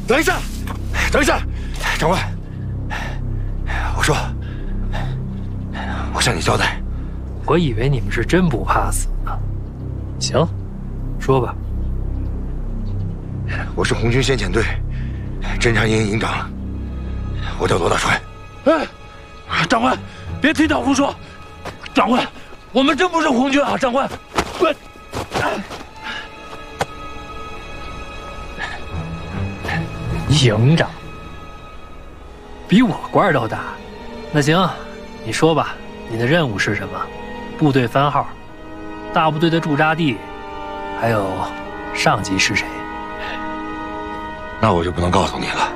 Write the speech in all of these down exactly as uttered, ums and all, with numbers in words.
等一下，等一下，长官，我说，我向你交代。 我以为你们是真不怕死呢。行，说吧。 我是红军先遣队侦察营营长，我叫罗大川。 哎，长官，别推倒胡说。长官，我们真不是红军啊，长官。我。 营长，比我官都大。那行，你说吧，你的任务是什么？部队番号，大部队的驻扎地，还有上级是谁？ 那我就不能告诉你了。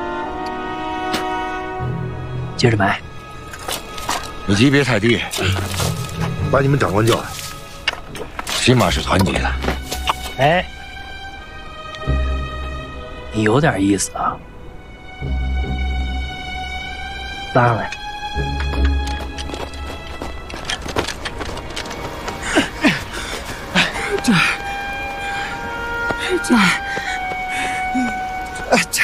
接着埋。 你级别太低，把你们长官叫来，起码是团级的。 哎，你有点意思啊。拉上来。 这这这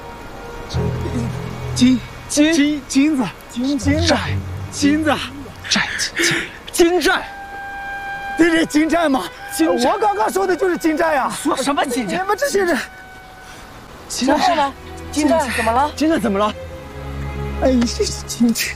金金金金子金金债金子债金金债，这是金债吗？我刚刚说的就是金债呀！ 说什么金债？ 你们这些人， 金债吗？金债怎么了？ 金债怎么了？哎，这是金债。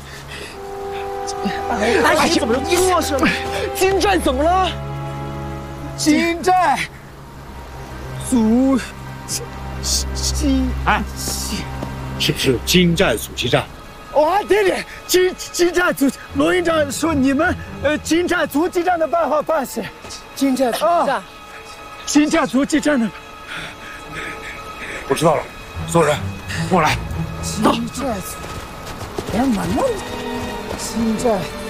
哎呀，怎么了？做什么？金债怎么了？ 金债，阻金哎，是不是金寨阻击战？ 哇，对对，金金寨阻，罗营长说你们呃金寨阻击战的办法办些， 金寨阻击战， 金寨阻击战的， 我知道了，所有人跟我来。 金寨阻，哎妈那，金寨。